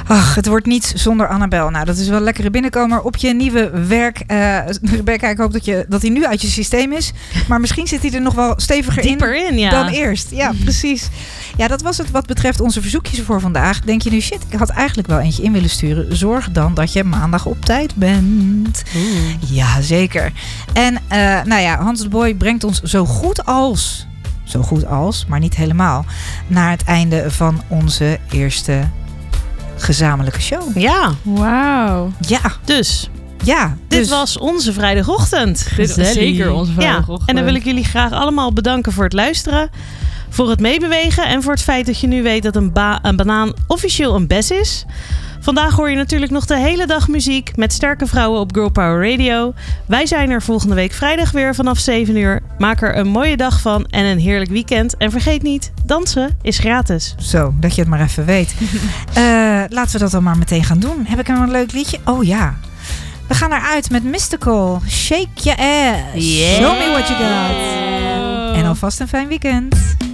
Ach, het wordt niets zonder Annabel. Nou, dat is wel een lekkere binnenkomer op je nieuwe werk. Rebecca, ik hoop dat hij nu uit je systeem is. Maar misschien zit hij er nog wel steviger dieper in, ja. Dan eerst. Ja, precies. Ja, dat was het wat betreft onze verzoekjes voor vandaag. Denk je nu, shit, ik had eigenlijk wel eentje in willen sturen. Zorg dan dat je maandag op tijd bent. Ja, zeker. En Hans de Boy brengt ons zo goed als, maar niet helemaal, naar het einde van onze eerste gezamenlijke show. Ja. Wauw. Ja. Dus. Ja. Dit was onze vrijdagochtend. Dit was zeker onze vrijdagochtend. Ja. En dan wil ik jullie graag allemaal bedanken voor het luisteren. Voor het meebewegen. En voor het feit dat je nu weet dat een banaan officieel een bes is. Vandaag hoor je natuurlijk nog de hele dag muziek met sterke vrouwen op Girl Power Radio. Wij zijn er volgende week vrijdag weer vanaf 7 uur. Maak er een mooie dag van en een heerlijk weekend. En vergeet niet, dansen is gratis. Zo, dat je het maar even weet. Laten we dat dan maar meteen gaan doen. Heb ik een leuk liedje? Oh ja. We gaan eruit met Mystical. Shake your ass. Yeah. Show me what you got. En alvast een fijn weekend.